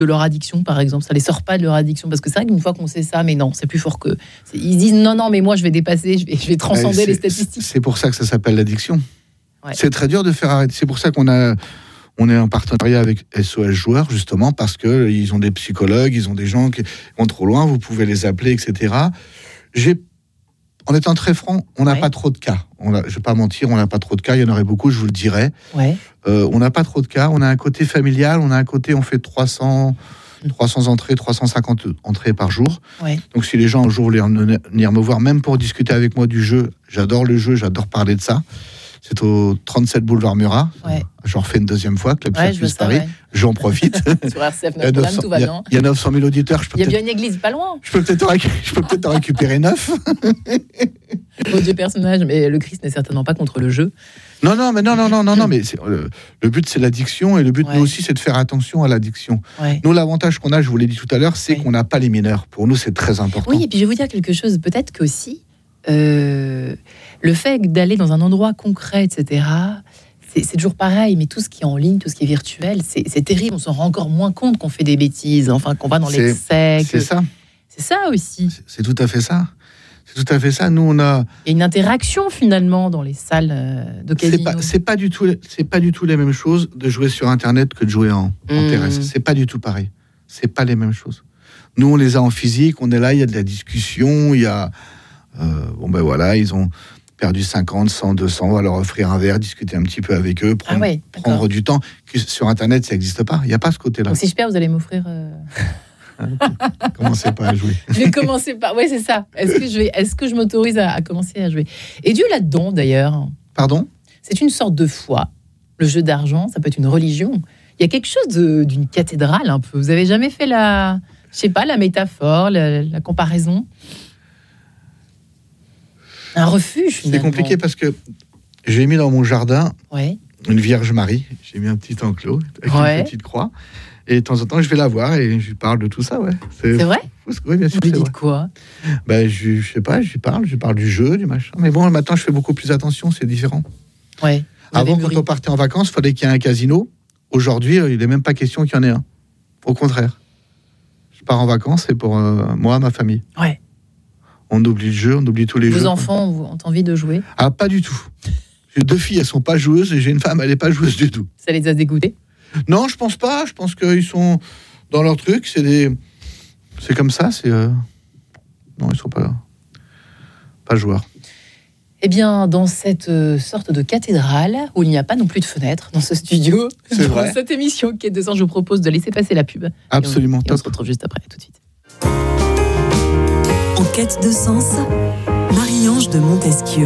de leur addiction, par exemple. Ça les sort pas de leur addiction. Parce que c'est vrai qu'une fois qu'on sait ça, mais non, c'est plus fort qu'eux. Ils disent non, mais moi, je vais dépasser, je vais transcender les statistiques. C'est pour ça que ça s'appelle l'addiction. Ouais. C'est très dur de faire arrêter. C'est pour ça qu'on est en partenariat avec SOS Joueurs, justement, parce qu'ils ont des psychologues, ils ont des gens qui vont trop loin, vous pouvez les appeler, etc. En étant très franc, on n'a pas trop de cas. Je ne vais pas mentir, on n'a pas trop de cas. Il y en aurait beaucoup, je vous le dirais. Ouais. On n'a pas trop de cas. On a un côté familial, on a un côté, on fait 300 entrées, 350 entrées par jour. Ouais. Donc si les gens un jour voulaient venir me voir, même pour discuter avec moi du jeu, j'adore le jeu, j'adore parler de ça. C'est au 37 boulevard Murat. Ouais. J'en refais une deuxième fois, Club Circus Paris. Ouais. J'en profite. Sur RCF Notre-Dame, tout va bien. Il y a 900 000 auditeurs. Il y a bien une église pas loin. Je peux peut-être en récupérer 9. Beau Dieu personnage, mais le Christ n'est certainement pas contre le jeu. Non, mais le but c'est l'addiction et le but nous aussi c'est de faire attention à l'addiction. Ouais. Nous, l'avantage qu'on a, je vous l'ai dit tout à l'heure, c'est qu'on n'a pas les mineurs. Pour nous, c'est très important. Oui, et puis je vais vous dire quelque chose, peut-être qu'aussi, le fait d'aller dans un endroit concret, etc., c'est toujours pareil, mais tout ce qui est en ligne, tout ce qui est virtuel, c'est terrible. On s'en rend encore moins compte qu'on fait des bêtises, enfin qu'on va dans l'excès. C'est ça. C'est ça aussi. C'est tout à fait ça. C'est tout à fait ça. Nous, on a. Il y a une interaction finalement dans les salles de casino. C'est pas du tout la même chose de jouer sur Internet que de jouer en terrestre. C'est pas du tout pareil. C'est pas les mêmes choses. Nous, on les a en physique. On est là. Il y a de la discussion. Il y a ils ont perdu 50, 100, 200. On va leur offrir un verre, discuter un petit peu avec eux, prendre du temps. Sur Internet, ça n'existe pas. Il n'y a pas ce côté-là. Donc si je perds, vous allez m'offrir. Commencez pas à jouer. Je vais commencer par. Oui, c'est ça. Est-ce que je m'autorise à commencer à jouer? Et Dieu là-dedans, d'ailleurs. Pardon? C'est une sorte de foi. Le jeu d'argent, ça peut être une religion. Il y a quelque chose d'une cathédrale un peu. Vous avez jamais fait la métaphore, la comparaison? Un refuge, finalement. C'est compliqué parce que j'ai mis dans mon jardin une Vierge Marie. J'ai mis un petit enclos avec une petite croix. Et de temps en temps, je vais la voir et je lui parle de tout ça, C'est vrai? Oui, bien sûr. Vous lui dites quoi? Je sais pas, je lui parle du jeu, du machin. Mais bon, maintenant, je fais beaucoup plus attention, c'est différent. Ouais. Avant, quand on partait en vacances, il fallait qu'il y ait un casino. Aujourd'hui, il n'est même pas question qu'il y en ait un. Au contraire. Je pars en vacances, c'est pour moi, ma famille. Ouais. On oublie le jeu, on oublie tous les jeux. Vos enfants ont envie de jouer? Ah, pas du tout. J'ai 2 filles, elles sont pas joueuses, et j'ai une femme, elle n'est pas joueuse du tout. Ça les a dégoûtées? Non, je pense pas. Je pense qu'ils sont dans leur truc. C'est comme ça. Non, ils sont pas joueurs. Eh bien, dans cette sorte de cathédrale où il n'y a pas non plus de fenêtre dans ce studio, c'est dans vrai. Cette émission Quête de sens, je vous propose de laisser passer la pub. Absolument. Et on se retrouve juste après, tout de suite. En quête de sens, Marie-Ange de Montesquieu.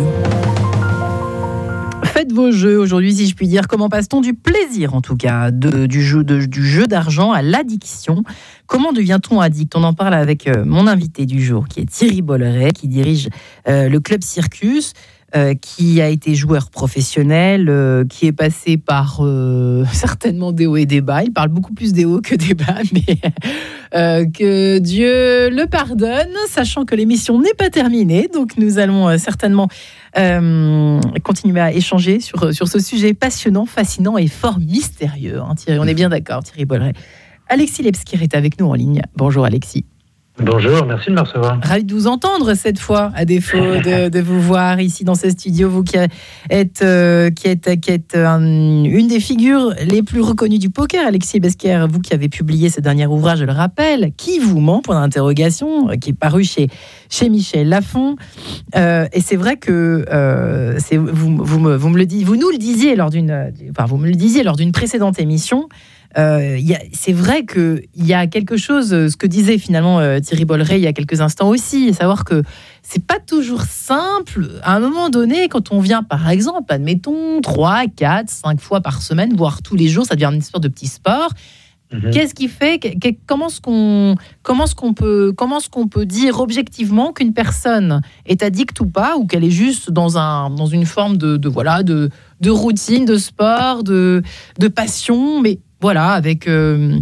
Faites vos jeux aujourd'hui, si je puis dire. Comment passe-t-on du plaisir, en tout cas, du jeu d'argent à l'addiction? Comment devient-on addict? On en parle avec mon invité du jour, qui est Thierry Bolleret, qui dirige le Club Circus, qui a été joueur professionnel, qui est passé par certainement des hauts et des bas. Il parle beaucoup plus des hauts que des bas, mais que Dieu le pardonne, sachant que l'émission n'est pas terminée. Donc nous allons certainement continuer à échanger sur ce sujet passionnant, fascinant et fort mystérieux. Hein, Thierry, on est bien d'accord, Thierry Bolleret. Alexis Lebsker est avec nous en ligne. Bonjour Alexis. Bonjour, merci de me recevoir. Ravi de vous entendre cette fois, à défaut de vous voir ici dans ce studio. Vous qui êtes une des figures les plus reconnues du poker, Alexis Lebsker, vous qui avez publié ce dernier ouvrage, je le rappelle, Qui vous ment, point d'interrogation, qui est paru chez Michel Lafon. Et c'est vrai que vous me le dites, vous nous le disiez lors d'une précédente émission. C'est vrai qu'il y a quelque chose, ce que disait finalement Thierry Bolleret il y a quelques instants aussi, savoir que c'est pas toujours simple. À un moment donné, quand on vient, par exemple, admettons, 3, 4, 5 fois par semaine, voire tous les jours, ça devient une sorte de petit sport. Qu'est-ce qui fait comment est-ce qu'on peut dire objectivement qu'une personne est addicte ou pas, ou qu'elle est juste dans une forme de routine, de sport, de passion, mais voilà, avec une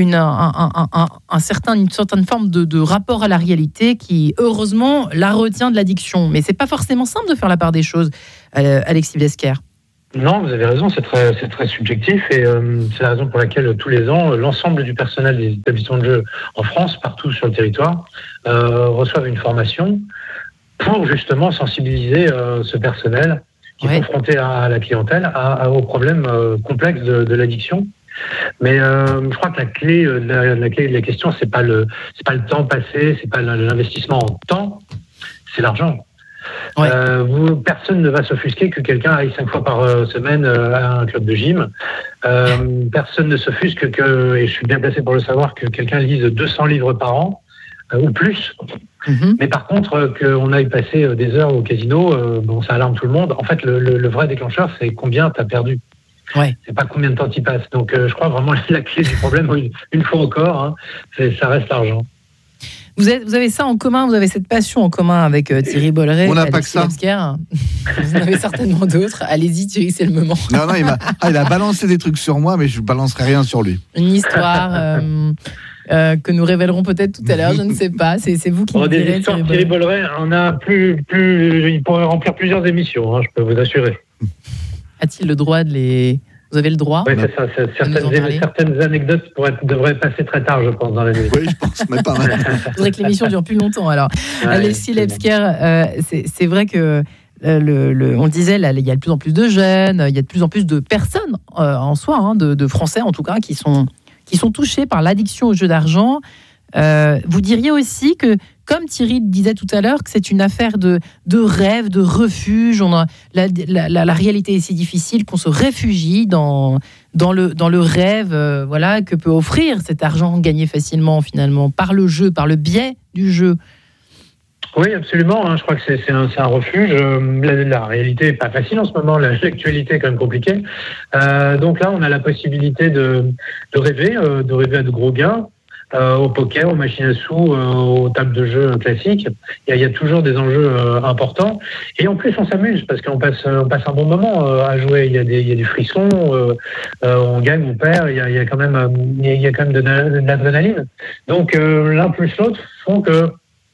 certaine forme de rapport à la réalité qui, heureusement, la retient de l'addiction. Mais c'est pas forcément simple de faire la part des choses, Alexis Lebsker. Non, vous avez raison, c'est très subjectif et c'est la raison pour laquelle tous les ans, l'ensemble du personnel des établissements de jeu en France, partout sur le territoire, reçoivent une formation pour justement sensibiliser ce personnel qui est confronté à la clientèle aux problèmes complexes de l'addiction. Mais je crois que la clé de la question, c'est pas le temps passé, c'est pas l'investissement en temps, c'est l'argent. Ouais. Personne ne va s'offusquer que quelqu'un aille 5 fois par semaine à un club de gym. Personne ne s'offusque que, et je suis bien placé pour le savoir, que quelqu'un lise 200 livres par an ou plus. Mais par contre, qu'on aille passer des heures au casino, ça alarme tout le monde. En fait, le vrai déclencheur, c'est combien tu as perdu. Ouais. C'est pas combien de temps tu passes. Donc, je crois vraiment la clé du problème, une fois encore, ça reste l'argent. Vous avez ça en commun, vous avez cette passion en commun avec Thierry Bolloré. On n'a pas que ça. Vous en avez certainement d'autres. Allez-y, Thierry, c'est le moment. Non, il a balancé des trucs sur moi, mais je ne balancerai rien sur lui. Une histoire que nous révélerons peut-être tout à l'heure, je ne sais pas. C'est vous qui me direz. Des histoires Thierry Bolloré, on a il pourrait remplir plusieurs émissions, je peux vous assurer. A-t-il le droit de les... Vous avez le droit. Oui, c'est ça. Certaines anecdotes devraient passer très tard, je pense, dans la nuit. Oui, je pense, mais pas mal. Il faudrait que l'émission dure plus longtemps, alors. Alexis Lebsker, c'est vrai que, on le disait, là, il y a de plus en plus de jeunes, il y a de plus en plus de personnes, en soi, de Français en tout cas, qui sont touchés par l'addiction au jeu d'argent. Vous diriez aussi que, comme Thierry disait tout à l'heure, que c'est une affaire de rêve, de refuge. La réalité est si difficile qu'on se réfugie dans le rêve que peut offrir cet argent gagné facilement, finalement, par le jeu, par le biais du jeu. Oui, absolument. Je crois que c'est un refuge. La réalité n'est pas facile en ce moment. L'actualité est quand même compliquée. Donc là, on a la possibilité de rêver à de gros gains. Au poker, aux machines à sous, aux tables de jeu classiques. Il y a toujours des enjeux importants. Et en plus, on s'amuse parce qu'on passe un bon moment à jouer. Il y a du frisson, on gagne, on perd. Il y a quand même de l'adrénaline. Donc l'un plus l'autre font que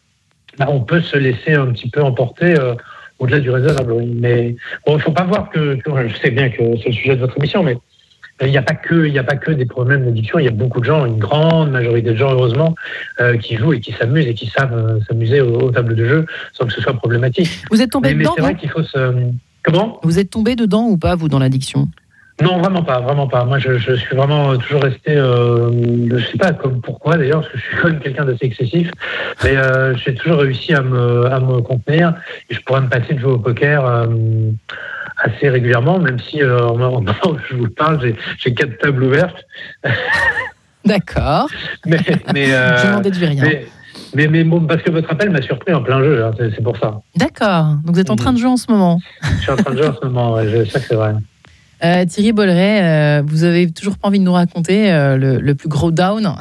on peut se laisser un petit peu emporter au-delà du raisonnable. Mais bon, il ne faut pas voir que je sais bien que c'est le sujet de votre émission, mais il n'y a pas que des problèmes d'addiction. Il y a beaucoup de gens, une grande majorité de gens, heureusement, qui jouent et qui s'amusent et qui savent s'amuser aux tables de jeu sans que ce soit problématique. Vous êtes tombé dedans? Mais c'est vrai qu'il faut Comment ? Vous êtes tombé dedans ou pas, vous, dans l'addiction ? Non, vraiment pas. Moi, je suis vraiment toujours resté. Je sais pas pourquoi d'ailleurs, parce que je suis quand même quelqu'un d'assez excessif. Mais j'ai toujours réussi à me contenir. Et je pourrais me passer de jouer au poker assez régulièrement, même si au moment où je vous parle, j'ai 4 tables ouvertes. D'accord. mais je n'en déduis rien. Mais bon, parce que votre appel m'a surpris en plein jeu, c'est pour ça. D'accord. Donc vous êtes en train de jouer en ce moment. Je suis en train de jouer en ce moment, je sais que c'est vrai. Thierry Bolloré, vous avez toujours pas envie de nous raconter le plus gros down.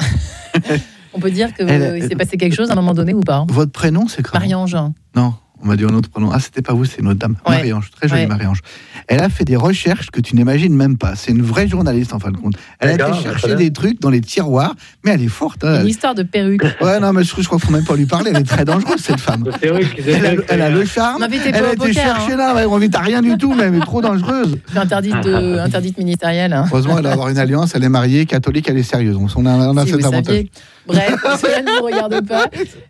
On peut dire qu'il s'est passé quelque chose à un moment donné ou pas? Votre prénom, c'est quoi? Marie-Ange. Non, on m'a dit un autre prénom. Ah, c'était pas vous, c'est une autre dame. Ouais. Marie-Ange, très jolie Marie-Ange. Elle a fait des recherches que tu n'imagines même pas. C'est une vraie journaliste en fin de compte. Elle a été chercher des trucs dans les tiroirs, mais elle est forte. Une histoire de perruque. Ouais, non, mais je crois qu'il faut même pas lui parler. Elle est très dangereuse, cette femme. Elle a le charme. Elle a été chercher là. On n'invite à rien du tout, mais elle est trop dangereuse. Interdite ministérielle. Heureusement, elle a avoir une alliance. Elle est mariée, catholique, elle est sérieuse. Donc on a cet avantage. Bref, cela ne vous regarde pas.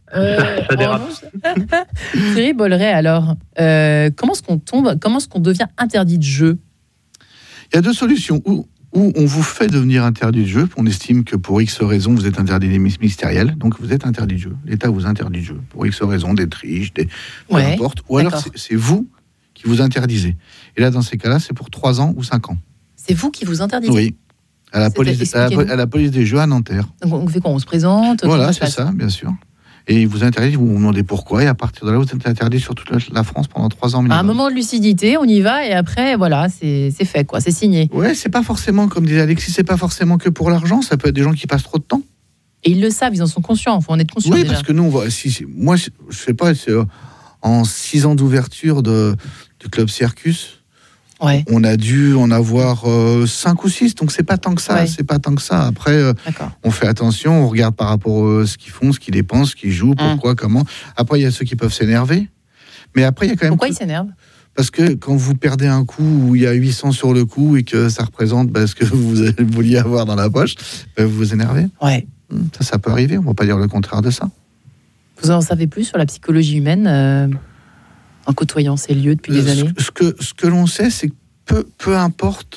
Thierry Bolloré, alors, comment est-ce qu'on devient interdit de jeu? Il y a deux solutions. Où on vous fait devenir interdit de jeu, on estime que pour X raisons, vous êtes interdit des ministériels, donc vous êtes interdit de jeu. L'État vous interdit de jeu. Pour X raisons, des triches, peu importe. Ou alors c'est vous qui vous interdisez. Et là, dans ces cas-là, c'est pour 3 ans ou 5 ans. C'est vous qui vous interdisez? Oui. À la police des jeux à Nanterre. Donc on fait quoi? On se présente? Voilà, c'est ça, bien sûr. Et ils vous interdisent, vous vous demandez pourquoi, et à partir de là, vous êtes interdit sur toute la France pendant 3 ans minimum. À un moment de lucidité, on y va, et après, voilà, c'est fait, quoi, c'est signé. Ouais, c'est pas forcément, comme disait Alexis, c'est pas forcément que pour l'argent, ça peut être des gens qui passent trop de temps. Et ils le savent, ils en sont conscients, il faut en être conscient. Oui, déjà. Parce que nous, moi, je sais pas, en 6 ans d'ouverture du Club Circus, on a dû en avoir 5 ou 6, donc c'est pas tant que ça. Ouais. C'est pas tant que ça. Après, on fait attention, on regarde par rapport à ce qu'ils font, ce qu'ils dépensent, ce qu'ils jouent, pourquoi, comment. Après, il y a ceux qui peuvent s'énerver. Mais après, il y a quand même. Pourquoi ils s'énervent? Parce que quand vous perdez un coup où il y a 800 sur le coup et que ça représente ce que vous vouliez avoir dans la poche, vous vous énervez. Ouais. Ça peut arriver, on ne va pas dire le contraire de ça. Vous en savez plus sur la psychologie humaine en côtoyant ces lieux depuis des années? Ce que l'on sait, c'est que peu importe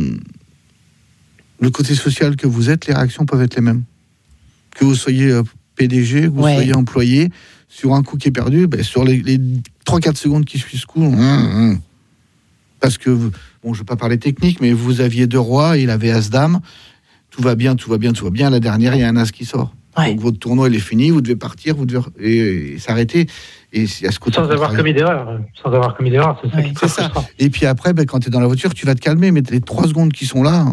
le côté social que vous êtes, les réactions peuvent être les mêmes. Que vous soyez PDG, que vous soyez employé, sur un coup qui est perdu, sur les 3-4 secondes qui suivent ce coup, parce que, bon, je ne vais pas parler technique, mais vous aviez 2 rois, il avait As-Dame, tout va bien, à la dernière, il y a un As qui sort. Ouais. Donc votre tournoi, il est fini, vous devez partir, vous devez et s'arrêter. Et à ce côté, sans avoir commis d'erreur, c'est ça. C'est ça. Et puis après, quand tu es dans la voiture, tu vas te calmer, mais les 3 secondes qui sont là...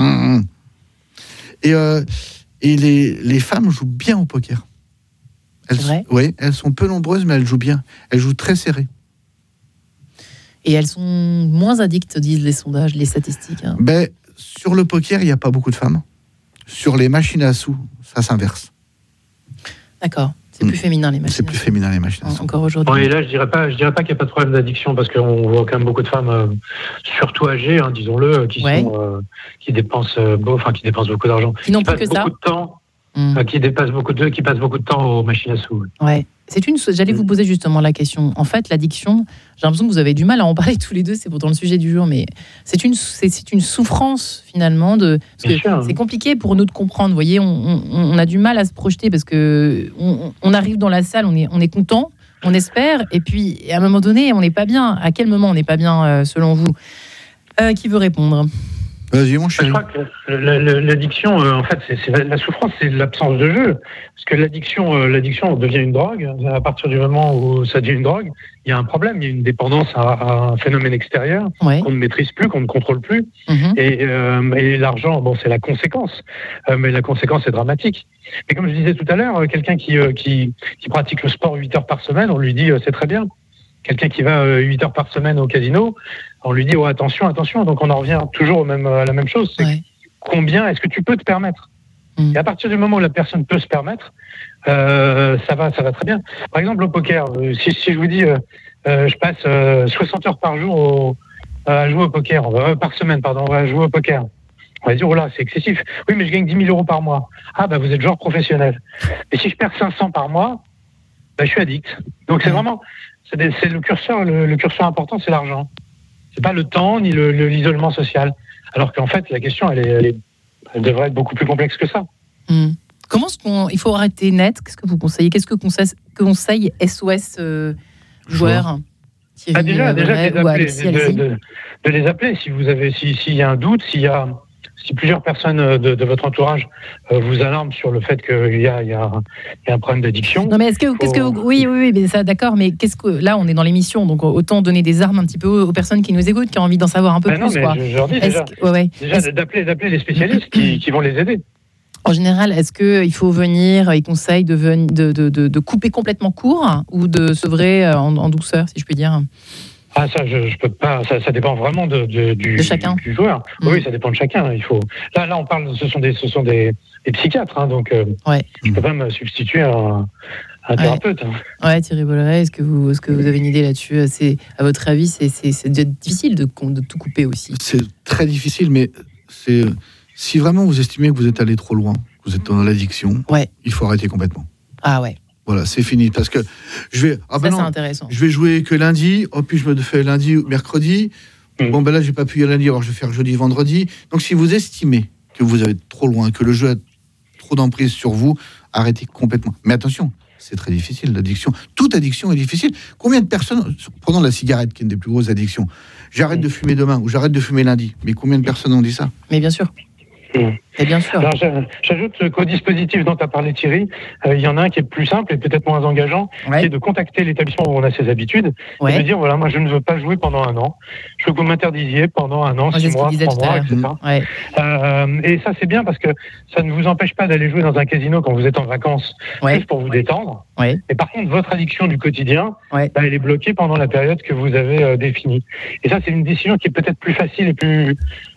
Et les femmes jouent bien au poker. C'est vrai ? Oui, elles sont peu nombreuses, mais elles jouent bien. Elles jouent très serré. Et elles sont moins addictes, disent les sondages, les statistiques. Hein. Sur le poker, il n'y a pas beaucoup de femmes. Sur les machines à sous, ça s'inverse. D'accord. C'est plus féminin, les machines. C'est plus féminin, les machines à sous. Encore aujourd'hui. Et là, je dirais pas qu'il n'y a pas de problème d'addiction, parce qu'on voit quand même beaucoup de femmes, surtout âgées, disons-le, qui dépensent beaucoup d'argent. Qui n'ont plus que ça. Beaucoup de temps. Qui passent beaucoup de temps aux machines à sous. Ouais. J'allais vous poser justement la question. En fait, l'addiction, j'ai l'impression que vous avez du mal à en parler tous les deux, c'est pourtant le sujet du jour, mais c'est une souffrance finalement parce que c'est compliqué pour nous de comprendre. Vous voyez, on a du mal à se projeter parce que on arrive dans la salle, on est content, on espère, et puis à un moment donné, on n'est pas bien. À quel moment on n'est pas bien selon vous? Qui veut répondre? Vas-y, mon chéri. Je crois que l'addiction, en fait, c'est la souffrance, c'est l'absence de jeu. Parce que l'addiction devient une drogue. À partir du moment où ça devient une drogue, il y a un problème. Il y a une dépendance à un phénomène extérieur qu'on ne maîtrise plus, qu'on ne contrôle plus. Et l'argent, c'est la conséquence. Mais la conséquence est dramatique. Mais comme je disais tout à l'heure, quelqu'un qui pratique le sport 8 heures par semaine, on lui dit c'est très bien. Quelqu'un qui va 8 heures par semaine au casino, on lui dit attention. Donc on en revient toujours à la même chose. C'est combien est-ce que tu peux te permettre? Et à partir du moment où la personne peut se permettre, ça va très bien. Par exemple, au poker, si je vous dis je passe 60 heures par jour à jouer au poker, par semaine, on va jouer au poker. On va dire, c'est excessif. Oui, mais je gagne 10 000 euros par mois. Ah, vous êtes joueur professionnel. Et si je perds 500 par mois, je suis addict. Donc c'est vraiment... C'est le curseur important, c'est l'argent. C'est pas le temps ni l'isolement social. Alors qu'en fait, la question, elle devrait être beaucoup plus complexe que ça. Comment il faut arrêter net? Qu'est-ce que vous conseillez? Qu'est-ce que conseille SOS joueurs? Déjà de les appeler s'il y a un doute, si plusieurs personnes de votre entourage vous alarment sur le fait qu'il y a un problème d'addiction. Non, mais oui, mais ça, d'accord, mais là, on est dans l'émission, donc autant donner des armes un petit peu aux personnes qui nous écoutent, qui ont envie d'en savoir un peu plus. Non, mais je leur dis déjà d'appeler les spécialistes qui vont les aider. En général, est-ce qu'il faut venir, ils conseillent de couper complètement court ou de sevrer en douceur, si je puis dire? Ah, ça, je peux pas. Ça dépend vraiment du joueur. Oui, ça dépend de chacun. Il faut. Là, on parle. Ce sont des psychiatres, donc je peux pas me substituer à un thérapeute. Ouais, Thierry Bolloré, est-ce que vous avez une idée là-dessus? À votre avis, c'est difficile de tout couper aussi. C'est très difficile, mais si vraiment vous estimez que vous êtes allé trop loin, que vous êtes dans l'addiction, il faut arrêter complètement. Ah ouais. Voilà, c'est fini. Parce que je vais. C'est intéressant. Je vais jouer que lundi. Puis je me fais lundi ou mercredi. Là, j'ai pas pu y aller lundi. Alors, je vais faire jeudi, vendredi. Donc, si vous estimez que vous avez trop loin, que le jeu a trop d'emprise sur vous, arrêtez complètement. Mais attention, c'est très difficile, l'addiction. Toute addiction est difficile. Combien de personnes, prenons la cigarette, qui est une des plus grosses addictions, j'arrête de fumer demain ou j'arrête de fumer lundi. Mais combien de personnes ont dit ça? Mais bien sûr. Et bien sûr. Alors, j'ajoute qu'au dispositif dont tu as parlé, Thierry, il y en a un qui est plus simple et peut-être moins engageant, qui est de contacter l'établissement où on a ses habitudes et de dire moi je ne veux pas jouer pendant un an. Je veux que vous m'interdisiez pendant un an, 6 mois, 3 mois, etc. Et ça, c'est bien parce que ça ne vous empêche pas d'aller jouer dans un casino quand vous êtes en vacances, juste pour vous détendre. Et par contre, votre addiction du quotidien, elle est bloquée pendant la période que vous avez définie. Et ça, c'est une décision qui est peut-être plus facile et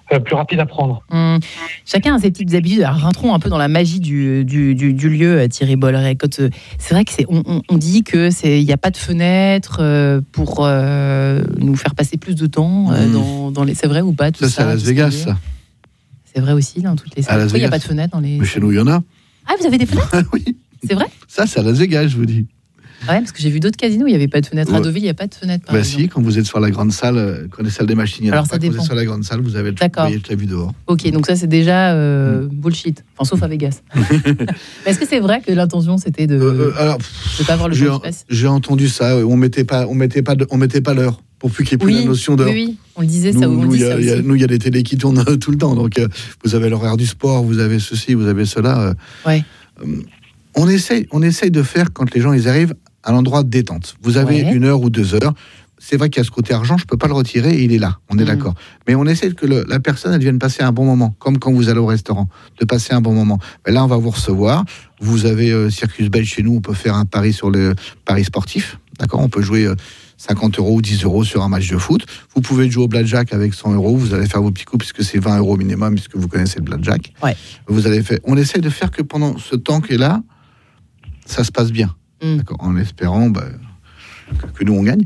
plus rapide à prendre. Chacun a ses petites habitudes. Alors, rentrons un peu dans la magie du lieu, Thierry Bolloré. C'est vrai qu'on dit que il n'y a pas de fenêtre pour nous faire passer plus de temps dans les. C'est vrai ou pas tout ça? C'est à Las Vegas, ça. C'est vrai aussi dans toutes les salles. Pourquoi il n'y a pas de fenêtre dans les. Mais chez nous, il y en a. Ah, vous avez des fenêtres? Oui. C'est vrai? Ça, c'est à Las Vegas, je vous dis. Ouais, parce que j'ai vu d'autres casinos où il n'y avait pas de fenêtre. À Deauville, il n'y a pas de fenêtre. Bah si, quand vous êtes sur la grande salle, quand les salles des machines, il y en a pas. Quand vous êtes sur la grande salle, vous avez toute la vue dehors. Ok, donc ça c'est déjà bullshit. Enfin, sauf à Vegas. Est-ce que c'est vrai que l'intention c'était de ne pas voir le temps qui passe? J'ai entendu ça. On mettait pas l'heure pour plus qu'il n'y ait plus la notion d'heure. Oui, on le disait ça. Nous, il y a des télés qui tournent tout le temps. Donc vous avez l'horaire du sport, vous avez ceci, vous avez cela. Ouais. On essaye de faire quand les gens ils arrivent à l'endroit de détente. Vous avez 1 heure ou 2 heures. C'est vrai qu'il y a ce côté argent, je ne peux pas le retirer, et il est là, on est d'accord. Mais on essaie que la personne elle vienne passer un bon moment, comme quand vous allez au restaurant, de passer un bon moment. Mais là, on va vous recevoir. Vous avez Circus Belge chez nous, on peut faire un pari sur le pari sportif. D'accord, on peut jouer 50 € ou 10 € sur un match de foot. Vous pouvez jouer au blackjack avec 100 €. Vous allez faire vos petits coups puisque c'est 20 € minimum, puisque vous connaissez le blackjack. Ouais. On essaie de faire que pendant ce temps qui est là, ça se passe bien. D'accord, en espérant que nous on gagne.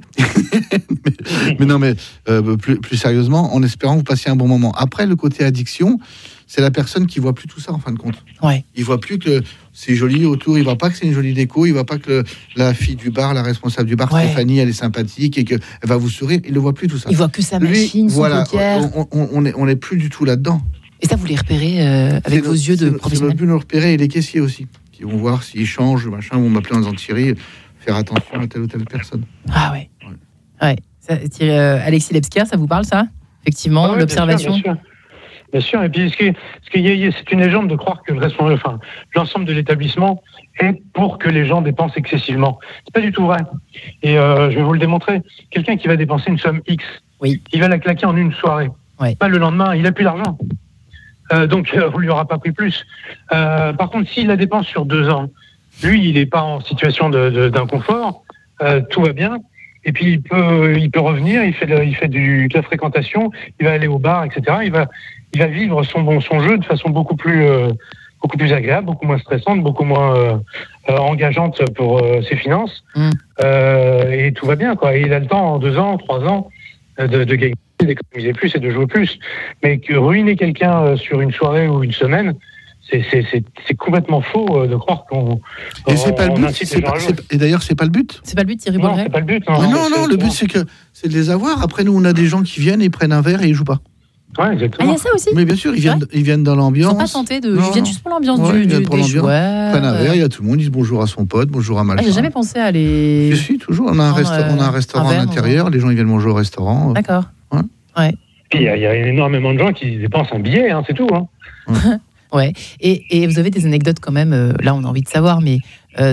mais plus sérieusement, en espérant que vous passiez un bon moment. Après, le côté addiction, c'est la personne qui voit plus tout ça en fin de compte. Ouais. Il voit plus que c'est joli autour, il voit pas que c'est une jolie déco, il voit pas que la fille du bar, la responsable du bar, Stéphanie, elle est sympathique et qu'elle va vous sourire. Il ne voit plus tout ça. Il voit que sa machine, son poker. On n'est plus du tout là-dedans. Et ça, vous les repérez avec vos yeux de professionnel? C'est notre but de nous repérer, et les caissiers aussi. Ils vont voir s'ils changent, machin, vont m'appeler en disant Thierry, faire attention à telle ou telle personne. Ah ouais. Ça, Alexis Lebsker, ça vous parle ça? Effectivement, l'observation. Bien sûr. Et puis c'est une légende de croire que l'ensemble de l'établissement est pour que les gens dépensent excessivement. C'est pas du tout vrai. Et je vais vous le démontrer. Quelqu'un qui va dépenser une somme X, il va la claquer en une soirée. Pas le lendemain, il n'a plus d'argent. Donc, on ne lui aura pas pris plus. Par contre, s'il la dépense sur 2 ans, lui, il n'est pas en situation d'inconfort, tout va bien, et puis il peut revenir, il fait de la fréquentation, il va aller au bar, etc. Il va vivre son jeu de façon beaucoup plus agréable, beaucoup moins stressante, beaucoup moins engageante pour ses finances, et tout va bien, quoi. Et il a le temps, en 2 ans, 3 ans, de gagner, d'économiser plus et de jouer plus. Mais que ruiner quelqu'un sur une soirée ou une semaine, c'est complètement faux de croire qu'on. Et c'est pas le but. Et d'ailleurs, c'est pas le but. C'est pas le but, Thierry Bolloré. Non, c'est pas le but. Non, le but c'est de les avoir. Après, nous, on a des gens qui viennent et prennent un verre et ils jouent pas. Ouais, exactement. Il y a ça aussi. Mais bien sûr, ils viennent dans l'ambiance. Ils sont pas tentés ils viennent juste pour l'ambiance des joueurs. Ils prennent un verre, il y a tout le monde, ils disent bonjour à son pote, bonjour à machin. J'ai jamais pensé à aller. Si, toujours. On a un restaurant à l'intérieur, les gens ils viennent manger au restaurant. D'accord. Ouais. Puis il y a énormément de gens qui dépensent un billet, c'est tout. Ouais. Et vous avez des anecdotes quand même. Là, on a envie de savoir, mais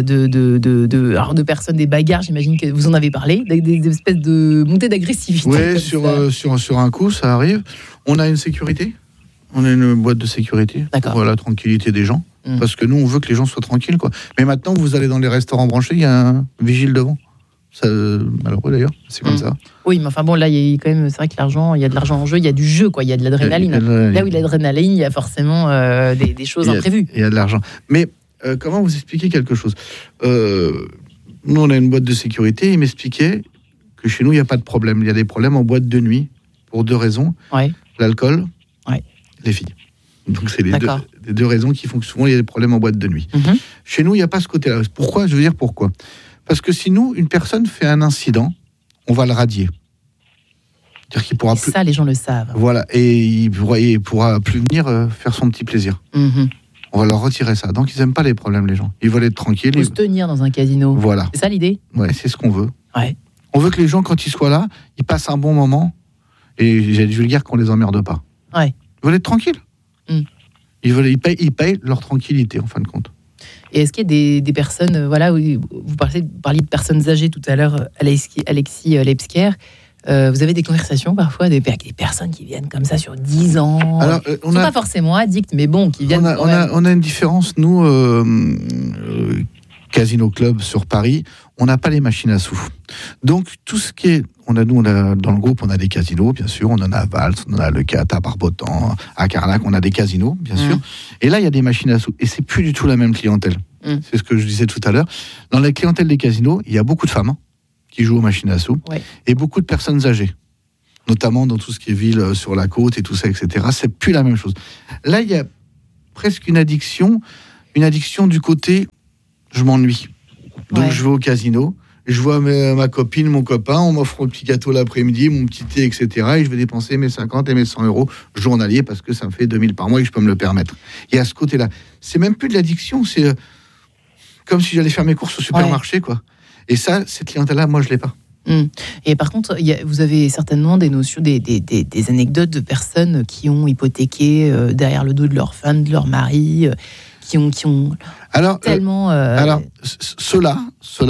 de personnes, des bagarres. J'imagine que vous en avez parlé, des espèces de montées d'agressivité. Oui, sur un coup, ça arrive. On a une sécurité. On a une boîte de sécurité. D'accord. Pour la tranquillité des gens. Parce que nous, on veut que les gens soient tranquilles, quoi. Mais maintenant, vous allez dans les restaurants branchés, il y a un vigile devant. Ça, malheureux d'ailleurs, c'est comme ça. Oui, mais enfin bon, là, il y a quand même, c'est vrai que l'argent, il y a de l'argent en jeu, il y a du jeu, quoi, il y a de l'adrénaline. Là où il y a de l'adrénaline, il y a forcément des choses imprévues. Il y a de l'argent. Mais comment vous expliquer quelque chose? Nous, on a une boîte de sécurité. Il m'expliquait que chez nous, il n'y a pas de problème. Il y a des problèmes en boîte de nuit pour 2 raisons. L'alcool, les filles. Donc, c'est les deux raisons qui font que souvent, il y a des problèmes en boîte de nuit. Chez nous, il n'y a pas ce côté-là. Pourquoi? Je veux dire pourquoi. Parce que si nous, une personne fait un incident, on va le radier. C'est-à-dire qu'il pourra plus... Ça, les gens le savent. Voilà, et il pourra plus venir faire son petit plaisir. On va leur retirer ça. Donc, ils n'aiment pas les problèmes, les gens. Ils veulent être tranquilles. Il faut se tenir dans un casino. Voilà. C'est ça l'idée? Ouais, c'est ce qu'on veut. On veut que les gens, quand ils soient là, ils passent un bon moment. Et je veux dire qu'on les emmerde pas. Ils veulent être tranquilles. Ils payent leur tranquillité, en fin de compte. Et est-ce qu'il y a des personnes, vous parliez de personnes âgées tout à l'heure, Alexis Lebsker, Vous avez des conversations parfois avec des personnes qui viennent comme ça sur 10 ans. Alors, Ils ne sont pas forcément addicts, mais bon, qui viennent. On a une différence, nous, Casino Club sur Paris, on n'a pas les machines à sous. Donc, tout ce qui est. On a, dans le groupe, on a des casinos, bien sûr. On en a à Valls, on en a Le Cat, à Barbotan, à Carnac, on a des casinos, bien sûr. Et là, il y a des machines à sous. Et c'est plus du tout la même clientèle. C'est ce que je disais tout à l'heure. Dans la clientèle des casinos, il y a beaucoup de femmes qui jouent aux machines à sous et beaucoup de personnes âgées, notamment dans tout ce qui est ville sur la côte et tout ça, etc. C'est plus la même chose. Là, il y a presque une addiction du côté je m'ennuie. Donc je vais au casino, je vois ma copine, mon copain, on m'offre un petit gâteau l'après-midi, mon petit thé, etc. Et je vais dépenser mes 50 et mes 100 euros journaliers parce que ça me fait 2000 par mois et que je peux me le permettre. Et à ce côté-là, c'est même plus de l'addiction, c'est comme si j'allais faire mes courses au supermarché, quoi. Et ça, cette clientèle-là, moi, je l'ai pas. Et par contre, vous avez certainement des notions, des anecdotes de personnes qui ont hypothéqué derrière le dos de leur femme, de leur mari, qui ont tellement... Alors, ceux-là,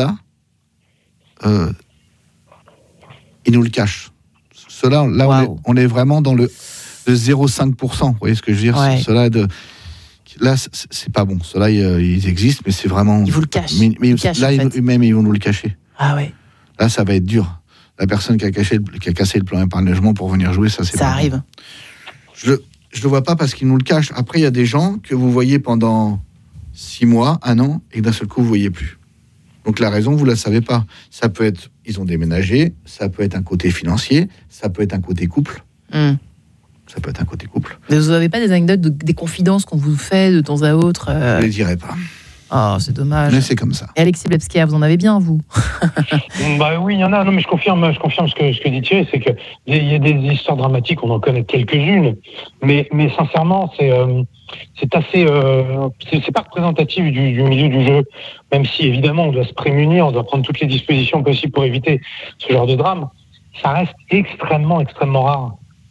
ils nous le cachent. Ceux-là, là, on est vraiment dans le 0,5%. Vous voyez ce que je veux dire ? Ceux-là, là, c'est pas bon. Ceux-là, ils existent, mais c'est vraiment... Ils vous le cachent. Mais là, même, ils vont nous le cacher. Ah ouais. Là, ça va être dur. La personne qui a cassé le plan épargne logement pour venir jouer, ça, c'est ça arrive. Je le vois pas parce qu'ils nous le cachent. Après, il y a des gens que vous voyez pendant 6 mois, 1 an, et d'un seul coup, vous voyez plus. Donc la raison, vous la savez pas. Ça peut être, ils ont déménagé, ça peut être un côté financier, ça peut être un côté couple. Ça peut être un côté couple. Mais vous n'avez pas des anecdotes, des confidences qu'on vous fait de temps à autre Je ne les dirai pas. Oh, c'est dommage. Mais c'est comme ça. Et Alexis Bebsker, vous en avez bien, vous? Oui, il y en a. Non, mais je confirme ce que dit Thierry, c'est qu'il y a des histoires dramatiques, on en connaît quelques-unes, mais sincèrement, c'est assez, c'est pas représentatif du milieu du jeu, même si évidemment on doit se prémunir, on doit prendre toutes les dispositions possibles pour éviter ce genre de drame. Ça reste extrêmement, extrêmement rare.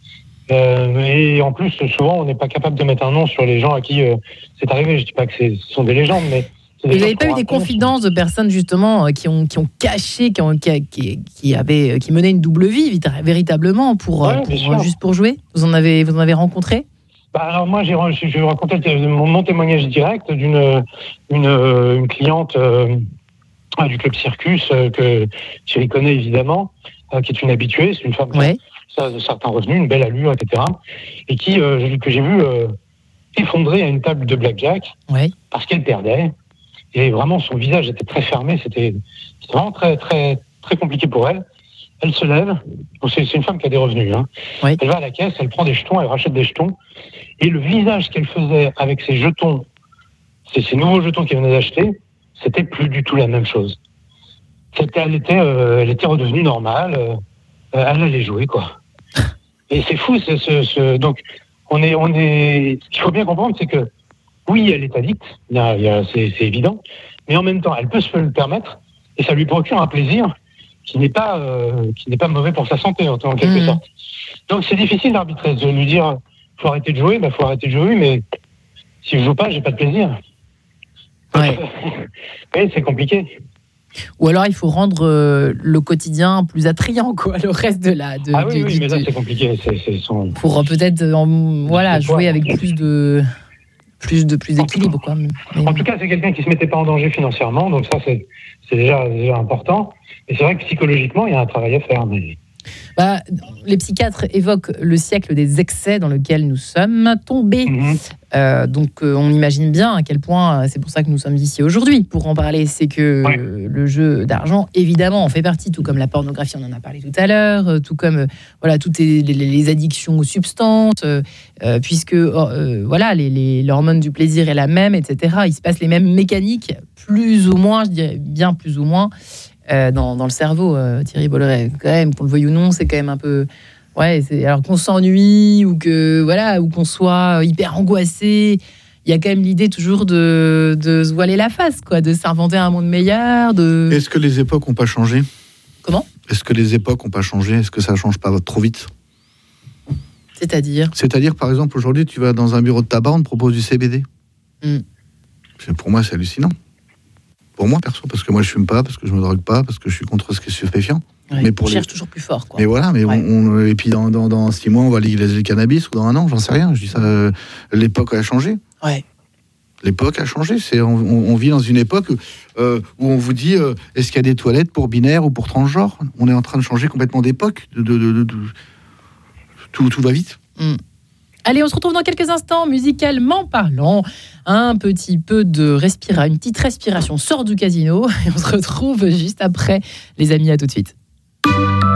Et en plus, souvent, on n'est pas capable de mettre un nom sur les gens à qui c'est arrivé. Je dis pas que ce sont des légendes, mais... Vous n'avez pas eu des confidences de personnes, justement, qui ont caché, qui menaient une double vie, véritablement, juste pour jouer? Vous en avez rencontré? Alors moi, je vais vous raconter mon témoignage direct d'une cliente du Club Circus, que Thierry connaît évidemment, qui est une habituée, c'est une femme qui a de certains revenus, une belle allure, etc. Et que j'ai vu effondrer à une table de blackjack parce qu'elle perdait. Et vraiment, son visage était très fermé. C'était vraiment très, très, très compliqué pour elle. Elle se lève. Donc c'est une femme qui a des revenus. Elle va à la caisse, elle prend des jetons, elle rachète des jetons. Et le visage qu'elle faisait avec ces jetons, ces nouveaux jetons qu'elle venait d'acheter, c'était plus du tout la même chose. Elle était redevenue normale. Elle allait jouer, quoi. Et c'est fou. Donc, ce qu'il faut bien comprendre, c'est que oui, elle est addicte, c'est évident, mais en même temps, elle peut se le permettre et ça lui procure un plaisir qui n'est pas mauvais pour sa santé en quelque sorte. Donc c'est difficile d'arbitrer, de lui dire faut arrêter de jouer, faut arrêter de jouer, mais si je joue pas, j'ai pas de plaisir. Oui, c'est compliqué. Ou alors il faut rendre le quotidien plus attrayant, quoi, le reste de la. Oui, mais là c'est compliqué. Pour peut-être jouer avec plus d'équilibre, quoi. En tout cas, c'est quelqu'un qui se mettait pas en danger financièrement, donc ça c'est déjà important. Et c'est vrai que psychologiquement, il y a un travail à faire. Mais... les psychiatres évoquent le siècle des excès dans lequel nous sommes tombés. Donc on imagine bien à quel point, c'est pour ça que nous sommes ici aujourd'hui, pour en parler. C'est que le jeu d'argent, évidemment, en fait partie, tout comme la pornographie, on en a parlé tout à l'heure, tout comme toutes les addictions aux substances, puisque les hormones du plaisir est la même, etc. Il se passe les mêmes mécaniques, plus ou moins, je dirais bien plus ou moins, dans le cerveau. Thierry Bolloré, quand même, qu'on le veuille ou non, c'est quand même un peu... alors qu'on s'ennuie ou qu'on soit hyper angoissé, il y a quand même l'idée toujours de se voiler la face, quoi, de s'inventer un monde meilleur. Est-ce que les époques n'ont pas changé ? Comment ? Est-ce que les époques n'ont pas changé ? Est-ce que ça ne change pas trop vite ? C'est-à-dire, par exemple, aujourd'hui, tu vas dans un bureau de tabac, on te propose du CBD. Pour moi, c'est hallucinant. Pour moi, perso, parce que moi, je fume pas, parce que je me drogue pas, parce que je suis contre ce qui est stupéfiant. Ouais, mais pour on cherche toujours plus fort, quoi. Mais voilà, mais et puis dans 6 mois, on va légaliser le cannabis, ou dans 1 an, j'en sais rien. Je dis ça, l'époque a changé. Ouais. L'époque a changé. On vit dans une époque où on vous dit est-ce qu'il y a des toilettes pour binaires ou pour transgenres ? On est en train de changer complètement d'époque. Tout va vite. Allez, on se retrouve dans quelques instants, musicalement parlant. Un petit peu de une petite respiration sort du casino et on se retrouve juste après. Les amis, à tout de suite.